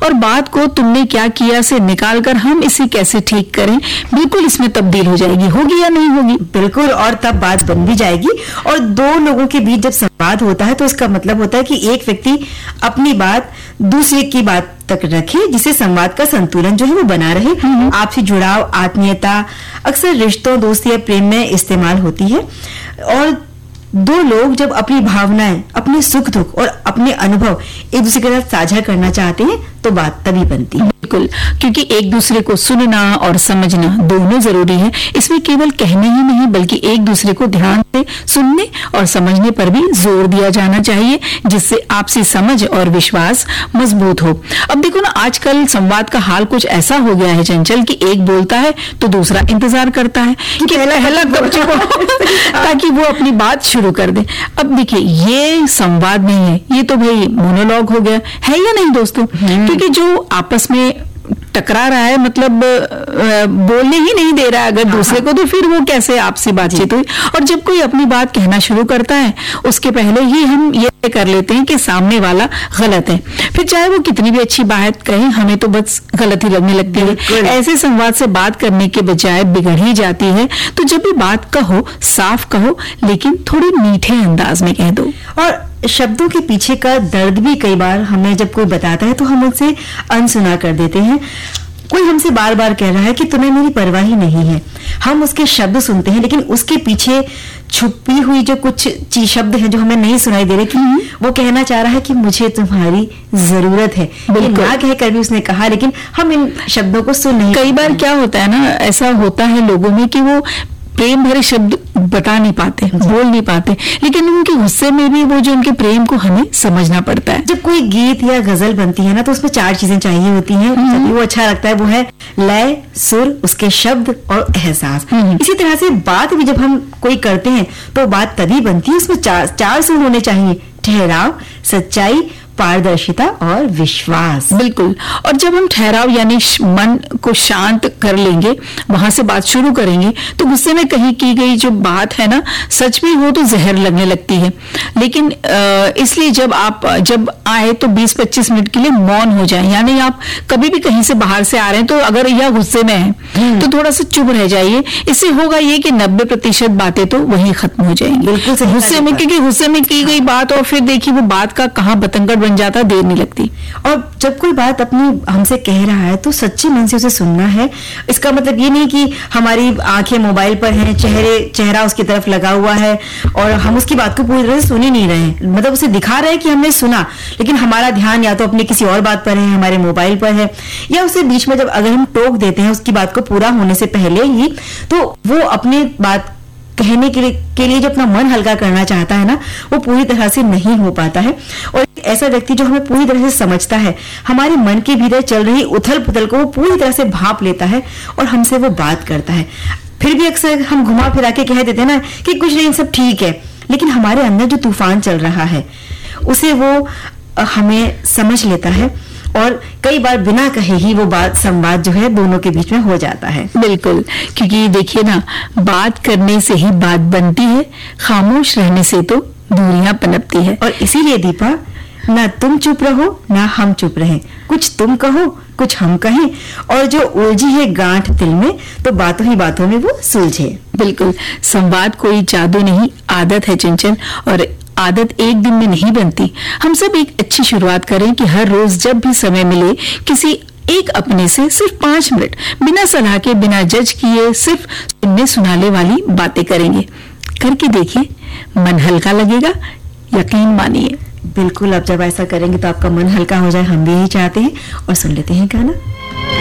और बात को तुमने क्या किया से निकालकर हम इसे कैसे ठीक करें, बिल्कुल इसमें तब्दील हो जाएगी। होगी या नहीं होगी? बिल्कुल, और तब बात बन भी जाएगी। और दो लोगों के बीच जब संवाद होता है तो इसका मतलब होता है कि एक व्यक्ति अपनी बात दूसरे की बात तक रखे, जिससे संवाद का संतुलन जो है वो बना रहे। आपसी जुड़ाव, आत्मीयता अक्सर रिश्तों, दोस्ती या प्रेम में इस्तेमाल होती है। और दो लोग जब अपनी भावनाएं, अपने सुख दुख और अपने अनुभव एक दूसरे के साथ साझा करना चाहते हैं तो बात तभी बनती है। बिल्कुल, क्योंकि एक दूसरे को सुनना और समझना दोनों जरूरी है। इसमें केवल कहने ही नहीं बल्कि एक दूसरे को ध्यान से सुनने और समझने पर भी जोर दिया जाना चाहिए, जिससे आपसी समझ और विश्वास मजबूत हो। अब देखो ना, आजकल संवाद का हाल कुछ ऐसा हो गया है चंचल कि एक बोलता है तो दूसरा इंतजार करता है कि पहला कब चुप हो ताकि वो अपनी बात शुरू कर दे। अब देखिए, ये संवाद नहीं है, ये तो भाई मोनोलॉग हो गया है या नहीं दोस्तों? क्योंकि जो आपस में टकरा रहा है, मतलब बोलने ही नहीं दे रहा है अगर दूसरे को, तो फिर वो कैसे आपसी बातचीत हुई। और जब कोई अपनी बात कहना शुरू करता है उसके पहले ही हम ये कर लेते हैं कि सामने वाला गलत है, फिर चाहे वो कितनी भी अच्छी बात कहे हमें तो बस गलत ही लगने लगती है। ऐसे संवाद से बात करने के बजाय बिगड़ ही जाती है। तो जब भी बात कहो, साफ कहो, लेकिन थोड़ी मीठे अंदाज में कह दो। और शब्दों के पीछे का दर्द भी कई बार हमें जब कोई बताता है तो हम उनसे अनसुना कर देते हैं। कोई हमसे बार बार कह रहा है कि तुम्हें मेरी परवाह ही नहीं है, हम उसके शब्द सुनते हैं लेकिन उसके पीछे छुपी हुई जो कुछ शब्द हैं जो हमें नहीं सुनाई दे रहे कि वो कहना चाह रहा है कि मुझे तुम्हारी जरूरत है। ये ना कहकर भी उसने कहा, लेकिन हम इन शब्दों को सुन नहीं। कई बार क्या होता है ना, ऐसा होता है लोगों में कि वो प्रेम भरे शब्द बता नहीं पाते, बोल नहीं पाते, लेकिन उनके गुस्से में भी वो जो उनके प्रेम को हमें समझना पड़ता है। जब कोई गीत या गजल बनती है ना तो उसमें 4 चीजें चाहिए होती हैं तभी वो अच्छा लगता है। वो है लय, सुर, उसके शब्द और एहसास। इसी तरह से बात भी जब हम कोई करते हैं तो बात तभी बनती है, उसमें 4 सुर होने चाहिए: ठहराव, सच्चाई, पारदर्शिता और विश्वास। बिल्कुल। और जब हम ठहराव यानी मन को शांत कर लेंगे, वहां से बात शुरू करेंगे, तो गुस्से में कही की गई जो बात है ना, सच में हो तो जहर लगने लगती है। लेकिन इसलिए जब आए तो 20-25 मिनट के लिए मौन हो जाए। यानी आप कभी भी कहीं से बाहर से आ रहे हैं तो अगर यह गुस्से में है तो थोड़ा सा चुप रह जाइए। इससे होगा ये कि 90% बातें तो वहीं खत्म हो जाएंगी। बिल्कुल गुस्से में, क्योंकि गुस्से में की गई बात और फिर देखिए वो बात का कहाँ बतंगड़ बन जाता, देर नहीं लगती। और जब कोई बात अपनी हमसे कह रहा है तो सच्चे मन से उसे सुनना है। इसका मतलब ये नहीं कि हमारी आंखें मोबाइल पर हैं, चेहरा उसकी तरफ लगा हुआ है और हम उसकी बात को पूरी तरह से सुन ही नहीं रहे। मतलब उसे दिखा रहे हैं कि हमने सुना, लेकिन हमारा ध्यान या तो अपने किसी और बात पर है, हमारे मोबाइल पर है, या उसे बीच में जब अगर हम टोक देते हैं उसकी बात को पूरा होने से पहले ही, तो वो अपनी बात कहने के लिए जो अपना मन हल्का करना चाहता है ना, वो पूरी तरह से नहीं हो पाता है। और ऐसा व्यक्ति जो हमें पूरी तरह से समझता है, हमारे मन के भीतर चल रही उथल पुथल को वो पूरी तरह से भांप लेता है और हमसे वो बात करता है। फिर भी अक्सर हम घुमा फिरा के कह देते हैं ना कि कुछ नहीं, सब ठीक है, लेकिन हमारे अंदर जो तूफान चल रहा है उसे वो हमें समझ लेता है और कई बार बिना कहे ही वो बात, संवाद जो है दोनों के बीच में हो जाता है। बिल्कुल, क्योंकि देखिए ना, बात करने से ही बात बनती है, खामोश रहने से तो दूरियां पनपती है। और इसीलिए दीपा, ना तुम चुप रहो ना हम चुप रहें, कुछ तुम कहो कुछ हम कहें, और जो उलझी है गांठ दिल में तो बातों ही बातों में वो सुलझे। बिल्कुल, संवाद कोई जादू नहीं, आदत है चंचल, और आदत एक दिन में नहीं बनती। हम सब एक अच्छी शुरुआत करें कि हर रोज जब भी समय मिले किसी एक अपने से सिर्फ 5 मिनट बिना सलाह के, बिना जज किए, सिर्फ सुनने सुनाने वाली बातें करेंगे। करके देखिए, मन हल्का लगेगा, यकीन मानिए। बिल्कुल, अब जब ऐसा करेंगे तो आपका मन हल्का हो जाए, हम भी यही चाहते हैं। और सुन लेते हैं गाना।